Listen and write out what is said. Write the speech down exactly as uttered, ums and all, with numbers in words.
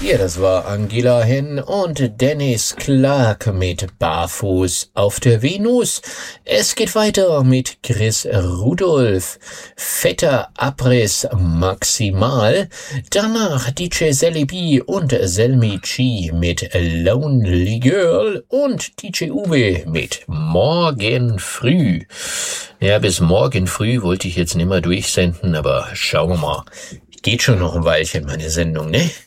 Ja, das war Angela Henn und Dennis Clark mit Barfuß auf der Venus. Es geht weiter mit Chris Rudolph, Fetter Abriss Maximal. Danach D J Sally B und Selmi G mit Lonely Girl und D J Uwe mit Morgen früh. Ja, bis morgen früh wollte ich jetzt nicht mehr durchsenden, aber schauen wir mal. Geht schon noch ein Weilchen, meine Sendung, ne?